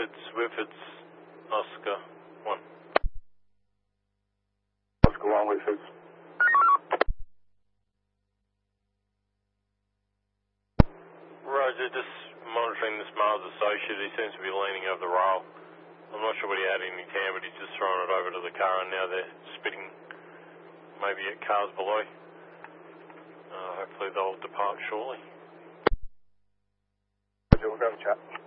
Whiffords, Oscar 1. Oscar 1, Whiffords. Roger, just monitoring this Mars associate. He seems to be leaning over the rail. I'm not sure what he had in his hand, but he's just thrown it over to the car, and now they're spitting maybe at cars below. Hopefully they'll depart shortly. Roger, we'll go have a chat.